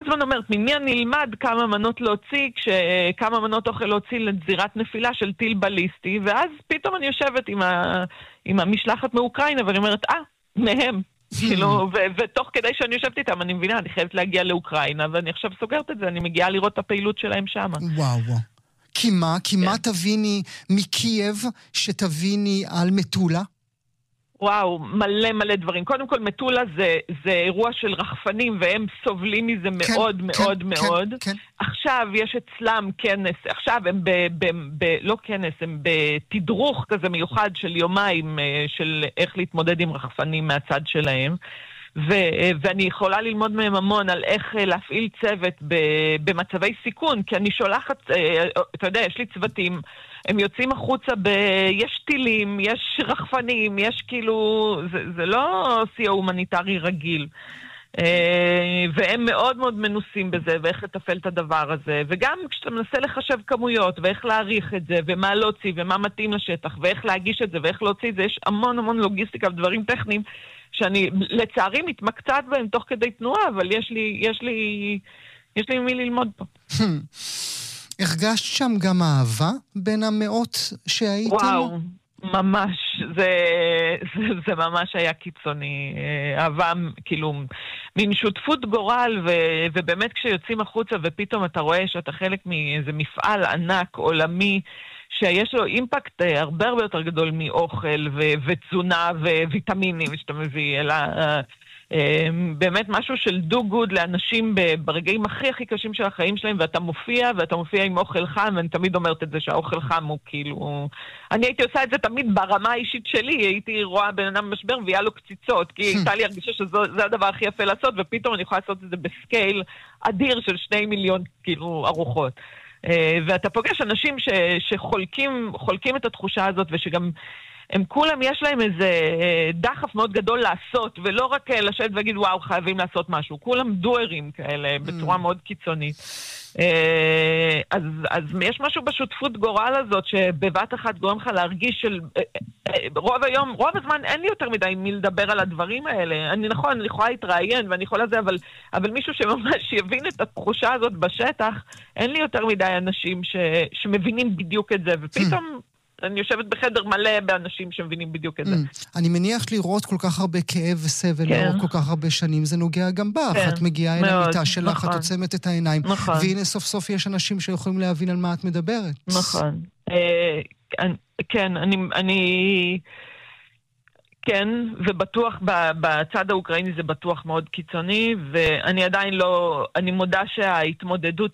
הזמן אומרת, ממי אני אלמד כמה מנות להוציא, כמה מנות אוכל להוציא לזירת נפילה של טיל בליסטי, ואז פתאום אני יושבת עם המשלחת מאוקראינה, ואני אומרת, מהם. כאילו, ותוך כדי שאני יושבת איתם, אני מבינה, אני חייבת להגיע לאוקראינה, ואני עכשיו סוגרת את זה, אני מגיעה לראות את הפעילות שלהם שם. וואו. כי מה תביני מקייב שתביני על מטולה? וואו, מלא דברים. קודם כל, מטולה זה אירוע של רחפנים, והם סובלים מזה מאוד מאוד מאוד. עכשיו יש אצלם כנס, עכשיו הם לא כנס, הם בתדרוך כזה מיוחד של יומיים, של איך להתמודד עם רחפנים מהצד שלהם. ואני יכולה ללמוד מהם המון על איך להפעיל צוות במצבי סיכון, כי אני שולחת, אתה יודע, יש לי צוותים, הם יוצאים החוצה יש טילים, יש רחפנים, יש כאילו, זה לא סיוע הומניטרי רגיל. והם מאוד מאוד מנוסים בזה, ואיך לטפל את הדבר הזה, וגם כשאתה מנסה לחשב כמויות, ואיך להעריך את זה, ומה להוציא, ומה מתאים לשטח, ואיך להגיש את זה, ואיך להוציא את זה, יש המון לוגיסטיקה ודברים טכניים, שאני לצערי מתמקצעת בהם תוך כדי תנועה, אבל יש לי מי ללמוד פה. הרגשת שם גם אהבה בין המאות שהייתם? וואו, ממש, זה ממש היה קיצוני, אהבה, כאילו, מין שותפות גורל, ובאמת כשיוצאים החוצה ופתאום אתה רואה שאתה חלק מאיזה מפעל ענק עולמי, שיש לו אימפקט הרבה יותר גדול מאוכל ותזונה וויטמינים שאתה מביא, אלא באמת משהו של do good לאנשים ברגעים הכי קשים של החיים שלהם, ואתה מופיע עם אוכל חם, ואני תמיד אומרת את זה שהאוכל חם הוא כאילו, אני הייתי עושה את זה תמיד ברמה האישית שלי, הייתי רואה בן אדם במשבר והיה לו קציצות, כי הייתה לי הרגישה שזה הדבר הכי יפה לעשות, ופתאום אני יכולה לעשות את זה בסקייל אדיר של 2 מיליון כאילו ארוחות. ואתה פוגש אנשים שחולקים את התחושה הזאת, ושגם הם כולם יש להם איזה דחף מאוד גדול לעשות, ולא רק לשבת ולהגיד וואו חייבים לעשות משהו, כולם דוארים כאלה בצורה מאוד קיצונית. אז יש משהו בשותפות גורל הזאת שבבת אחת גורם לך להרגיש של רוב הזמן אין לי יותר מדי מי לדבר על הדברים האלה. אני יכולה להתראיין ואני יכולה זה, אבל מישהו שממש יבין את התחושה הזאת בשטח, אין לי יותר מדי אנשים שמבינים בדיוק את זה, ופתאום אני יושבת בחדר מלא באנשים שמבינים בדיוק את זה. אני מניח לראות כל כך הרבה כאב וסבל לאור כל כך הרבה שנים, זה נוגע גם בך. את מגיעה אל המיטה שלך, את עוצמת את העיניים, והנה סוף סוף יש אנשים שיכולים להבין על מה את מדברת. נכון. כן, כן, ובטוח בצד האוקראיני זה בטוח מאוד קיצוני, ואני עדיין לא, אני מודה שההתמודדות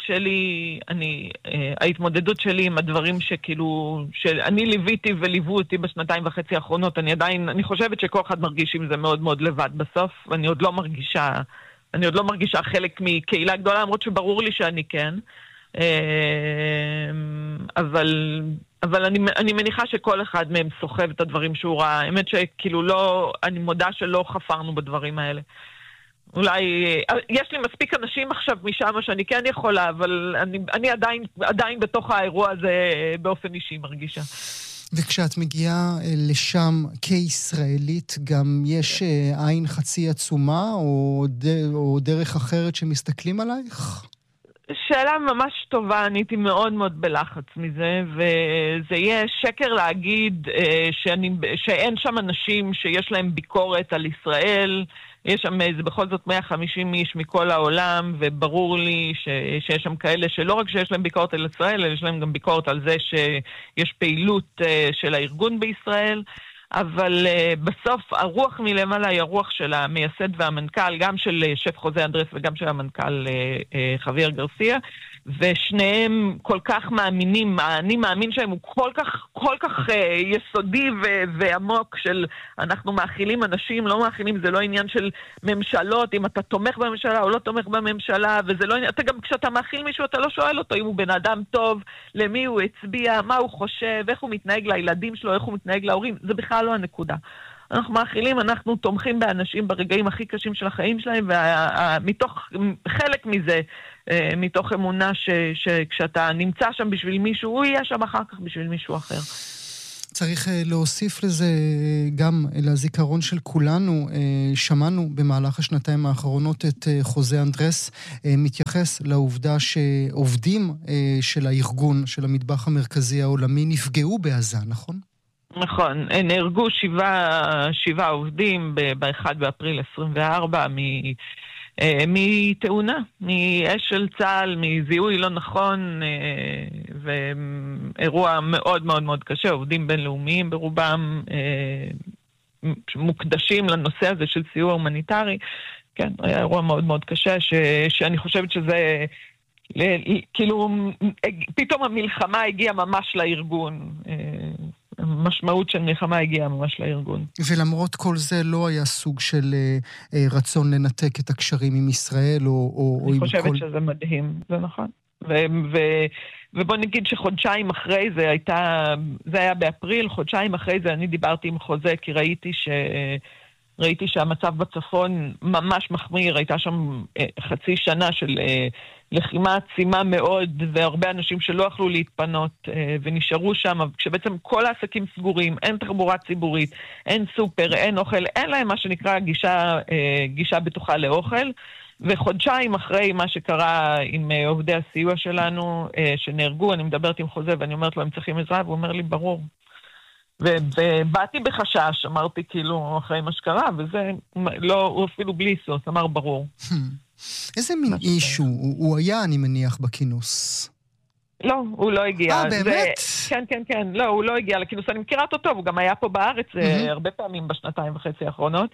שלי עם הדברים שכאילו, שאני ליוויתי וליוו אותי בשנתיים וחצי האחרונות, אני חושבת שכל אחד מרגיש עם זה מאוד מאוד לבד בסוף, ואני עוד לא מרגישה חלק מקהילה גדולה, למרות שברור לי שאני כן, אבל אני מניחה שכל אחד מהם סוחב את הדברים שהוא ראה. האמת שכאילו לא, אני מודה שלא חפרנו בדברים האלה. אולי, יש לי מספיק אנשים עכשיו משם שאני כן יכולה, אבל אני עדיין בתוך האירוע הזה באופן אישי מרגישה. וכשאת מגיעה לשם כישראלית, גם יש עין חצי עצומה או דרך אחרת שמסתכלים עלייך? שאלה ממש טובה, אני הייתי מאוד מאוד בלחץ מזה, וזה יהיה שקר להגיד שאין שם אנשים שיש להם ביקורת על ישראל, יש שם זה בכל זאת 150 איש מכל העולם, וברור לי שיש שם כאלה שלא רק שיש להם ביקורת על ישראל, אלא יש להם גם ביקורת על זה שיש פעילות של הארגון בישראל, אבל בסוף הרוח מלמעלה היא הרוח של המייסד והמנכ"ל, גם של שף חוזה אנדרס וגם של המנכ"ל חוויאר גרסיה, ושניהם כל כך מאמינים, אני מאמין שהם הוא כל כך יסודי ועמוק של אנחנו מאכילים אנשים, לא מאכילים, זה לא עניין של ממשלות, אם אתה תומך בממשלה או לא תומך בממשלה, וזה לא עניין, אתה גם כשאתה מאכיל מישהו אתה לא שואל אותו אם הוא בן אדם טוב, למי הוא הצביע, מה הוא חושב, איך הוא מתנהג לילדים שלו, איך הוא מתנהג להורים, זה בכלל לא הנקודה. אנחנו מאכילים, אנחנו תומכים באנשים ברגעים הכי קשים של החיים שלהם, ומתוך חלק מזה, מתוך אמונה שכשאתה נמצא שם בשביל מישהו, הוא יהיה שם אחר כך בשביל מישהו אחר. צריך להוסיף לזה גם לזיכרון של כולנו. שמענו במהלך השנתיים האחרונות את חוזה אנדרס מתייחס לעובדה שעובדים של הארגון, של המטבח המרכזי העולמי, נפגעו בעזה, נכון? נכון, נהרגו 7 עובדים ב-1 באפריל 24 מתאונה, מאש של צה"ל, מזיהוי לא נכון, ואירוע מאוד מאוד מאוד קשה. עובדים בינלאומיים ברובם מוקדשים לנושא הזה של סיוע הומניטרי. כן, היה אירוע מאוד מאוד קשה, שאני חושבת שזה כאילו פתאום המלחמה הגיעה ממש לארגון. המשמעות של מלחמה הגיעה ממש לארגון. ולמרות כל זה לא היה סוג של רצון לנתק את הקשרים עם ישראל או אני חושבת שזה מדהים, זה נכון. ובוא נגיד שחודשיים אחרי זה זה היה באפריל, חודשיים אחרי זה אני דיברתי עם חוזה, כי ראיתי שהמצב בצפון ממש מחמיר, הייתה שם חצי שנה של לחימה עצימה מאוד, והרבה אנשים שלא יכלו להתפנות ונשארו שם, כשבעצם כל העסקים סגורים, אין תחבורה ציבורית, אין סופר, אין אוכל, אין להם מה שנקרא גישה בטוחה לאוכל, וחודשיים אחרי מה שקרה עם עובדי הסיוע שלנו שנהרגו, אני מדברת עם חוזה ואני אומרת לו, הם צריכים עזרה, והוא אומר לי, ברור. ובאתי בחשש, אמרתי כאילו אחרי מה שקרה, וזה לא, הוא אפילו בלי סוס, אמר ברור. איזה מין איש הוא היה, אני מניח, בכינוס? לא, הוא לא הגיע. באמת? כן, לא, הוא לא הגיע לכינוס, אני מכירה אותו טוב, הוא גם היה פה בארץ הרבה פעמים בשנתיים וחצי האחרונות.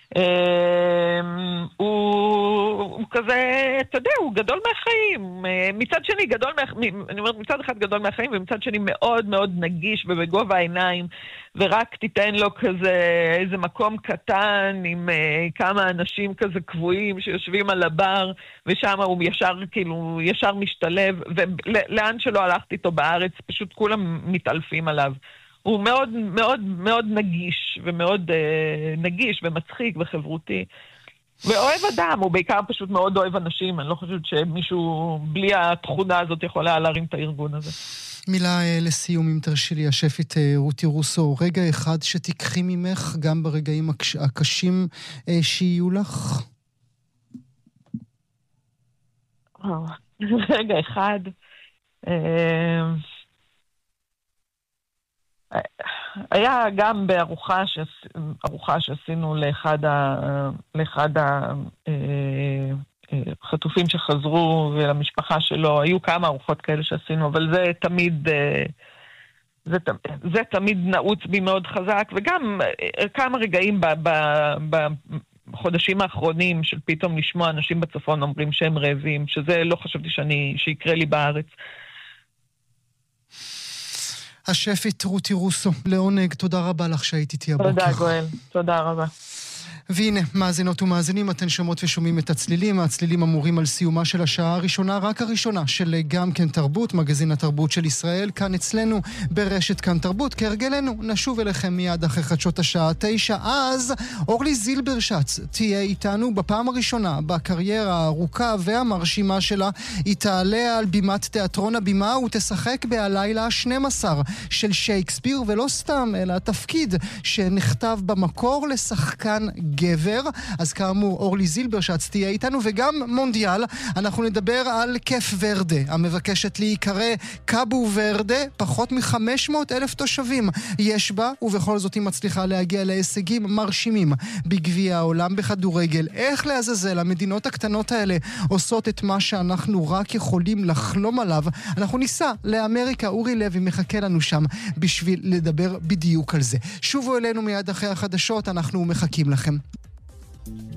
הוא כזה, אתה יודע, הוא גדול מהחיים. מצד שני, אני אומרת, מצד אחד גדול מהחיים, ומצד שני מאוד מאוד נגיש ובגובה העיניים, ורק תיתן לו כזה איזה מקום קטן עם כמה אנשים כזה קבועים שיושבים על הבר, ושם הוא ישר משתלב, ולאן שלא הלכתי איתו בארץ, פשוט כולם מתעלפים עליו. הוא מאוד מאוד מאוד נגיש, ומאוד נגיש ומצחיק וחברותי. ואוהב אדם, הוא בעיקר פשוט מאוד אוהב אנשים. אני לא חושבת שמישהו בלי התכונה הזאת יכולה להרים את הארגון הזה. מילה לסיום, אם תרשי לי, השפית רותי רוסו, רגע אחד שתיקחי ממך גם ברגעים הקשים שיהיו לך? רגע אחד... היה גם בארוחה שעשינו לאחד החטופים שחזרו ולמשפחה שלו, היו כמה ארוחות כאלה שעשינו, אבל זה תמיד נעוץ בי מאוד חזק, וגם כמה רגעים בחודשים האחרונים של פתאום לשמוע אנשים בצפון אומרים שהם רעבים, שזה לא חשבתי שיקרה לי בארץ. השפית רותי רוסו, לעונג, תודה רבה לך שהיית איתי הבוקר. תודה גואל, תודה רבה. והנה, מאזינות ומאזינים, אתן שומעות ושומעים את הצלילים. הצלילים אמורים על סיומה של השעה הראשונה, רק הראשונה, של גם כן תרבות, מגזין התרבות של ישראל, כאן אצלנו ברשת כאן תרבות. כהרגלנו, נשוב אליכם מיד אחרי חדשות השעה 9. אז אורלי זילברשץ תהיה איתנו בפעם הראשונה בקריירה הארוכה והמרשימה שלה. היא תעלה על בימת תיאטרון הבימה ותשחק בהלילה 12 של שייקספיר, ולא סתם, אלא תפקיד שנכתב במקור לשחקן גבר. אז כאמור, אורלי זילברשץ תהיה איתנו, וגם מונדיאל. אנחנו נדבר על קף ורדה, המבקשת להיקרא קאבו ורדה. פחות מ-500,000 תושבים יש בה, ובכל זאת היא מצליחה להגיע להישגים מרשימים בגביע העולם בכדורגל. איך לעזאזל המדינות הקטנות האלה עושות את מה שאנחנו רק יכולים לחלום עליו? אנחנו ניסע לאמריקה, אורי לוי מחכה לנו שם בשביל לדבר בדיוק על זה. שובו אלינו מיד אחרי החדשות, אנחנו מחכים לכם.